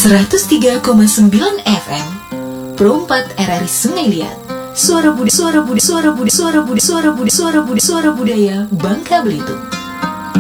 103,9 FM Pro 4 RRI Sungai Liat. Suara budaya Bangka Belitung.